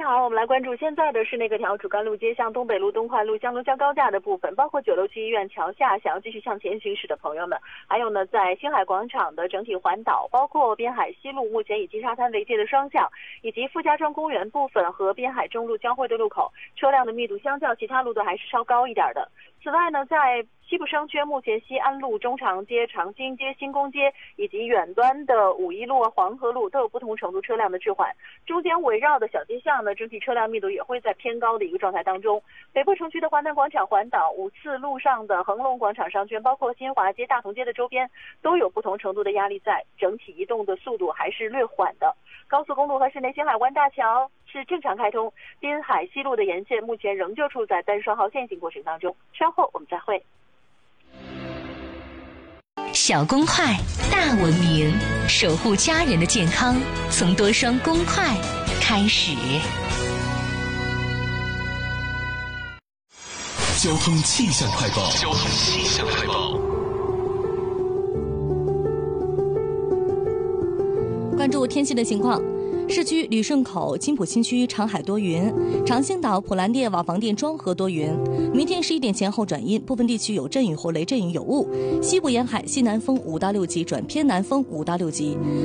你好，我们来关注现在的是那个条主干路街向东北路、东快路、江龙江高架的部分，包括9楼区医院桥下想要继续向前行驶的朋友们，还有呢，在星海广场的整体环岛，包括滨海西路目前以金沙滩为界的双向，以及傅家庄公园部分和滨海中路交汇的路口，车辆的密度相较其他路段还是稍高一点的。此外呢，在西部商圈，目前西安路、中长街、长兴街、新宫街以及远端的五一路、黄河路都有不同程度车辆的滞缓。中间围绕的小街巷呢，整体车辆密度也会在偏高的一个状态当中。北部城区的华南广场环岛、五四路上的恒隆广场商圈，包括新华街、大同街的周边，都有不同程度的压力在，整体移动的速度还是略缓的。高速公路和市内星海湾大桥是正常开通，滨海西路的沿线目前仍旧处在单双号线行过程当中。稍后我们再会。 小公筷大文明，守护家人的健康，从多双公筷开始。 交通气象快报。 关注天气的情况。市区旅顺口、金浦新区长海多云，长兴岛、普兰店、瓦房店、庄河多云。明天11点前后转阴，部分地区有阵雨或雷阵雨有雾。西部沿海西南风5到6级转偏南风5到6级。